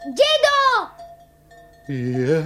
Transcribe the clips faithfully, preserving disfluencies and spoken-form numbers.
Dedo! Je...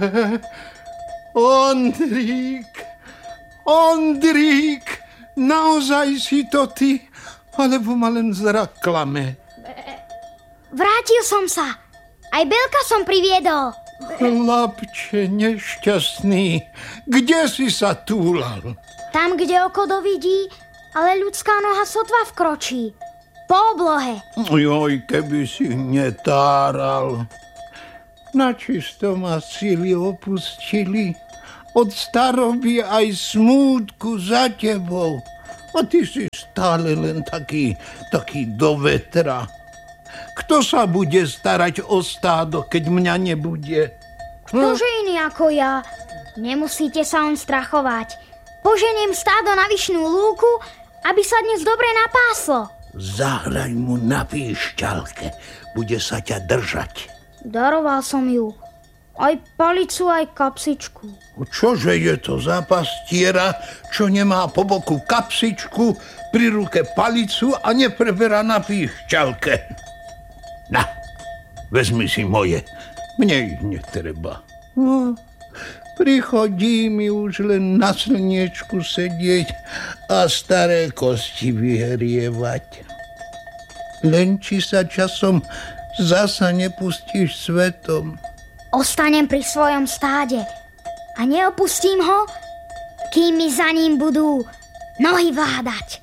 Ondrík! Ondrík! Naozaj si to ty? Alebo ma len zrak klame? Vrátil som sa. Aj Belka som priviedol. Chlapče nešťastný, kde si sa túlal? Tam, kde oko dovidí, ale ľudská noha sotva vkročí. Po oblohe. Joj, keby si netáral. Načisto ma síly opustili. Od staroby aj smútku za tebou. A ty si stále len taký, taký do vetra. Kto sa bude starať o stádo, keď mňa nebude? Ktože iný ako ja? Nemusíte sa on strachovať. Poženiem stádo na vyšnú lúku, aby sa dnes dobre napáslo. Zahraj mu na píšťalke. Bude sa ťa držať. Daroval som ju. Aj palicu, aj kapsičku. Čože je to za pastiera, čo nemá po boku kapsičku, pri ruke palicu a nepreberá na píšťalke? Na, vezmi si moje. Mne ich netreba. No, prichodí mi už len na slniečku sedieť a staré kosti vyhrievať. Len či sa časom zasa nepustíš svetom. Ostanem pri svojom stáde a neopustím ho, kým mi za ním budú nohy vládať.